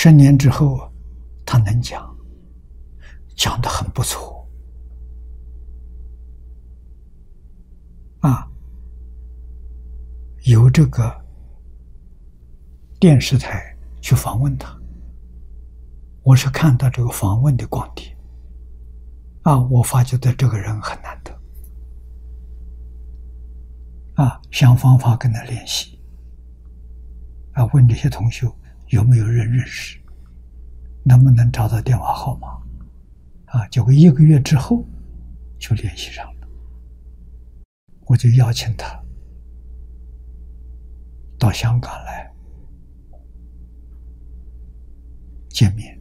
年之后，他能讲，讲得很不错啊。有这个电视台去访问他，我是看到这个访问的光碟啊，我发觉的这个人很难得啊，想方法跟他联系啊，问这些同学有没有人认识，能不能找到电话号码啊？结果1个月之后就联系上了，我就邀请他到香港来见面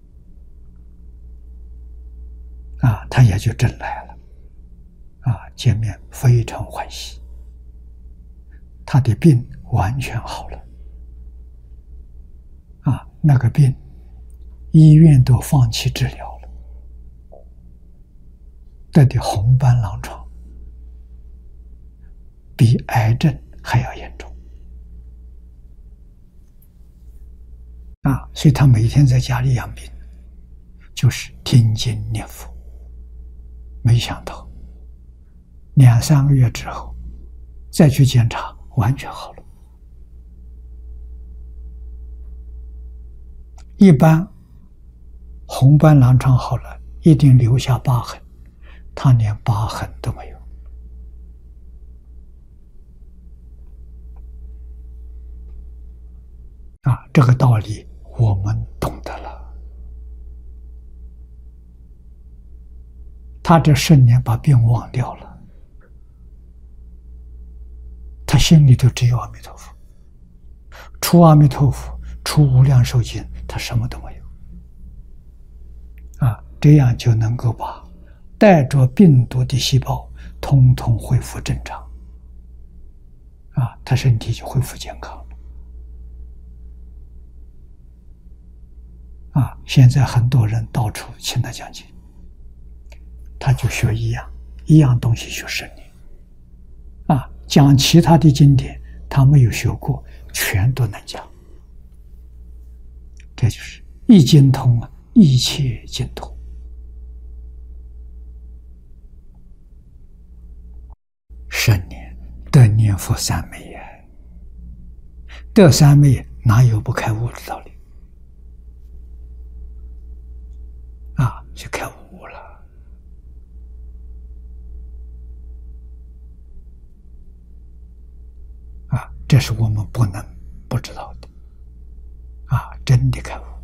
啊，他也就真来了啊，见面非常欢喜，他的病完全好了啊，那个病医院都放弃治疗了，得的红斑狼疮比癌症还要严重啊，所以他每天在家里养病，就是听经念佛。没想到2、3个月之后再去检查，完全好了。一般红斑狼疮好了，一定留下疤痕，他连疤痕都没有啊，这个道理我们懂得了。他这10年把病忘掉了，他心里头只有阿弥陀佛，除阿弥陀佛，除无量寿经，他什么都没有啊，这样就能够把带着病毒的细胞统统恢复正常啊，他身体就恢复健康了啊。现在很多人到处请他讲经，他就学一样东西学10年啊，讲其他的经典他没有学过，全都能讲，这就是一经通啊，一切尽通。10年得念佛3昧呀，得3昧哪有不开悟的道理啊？就开悟了啊！这是我们不能不知道的啊！真的开悟。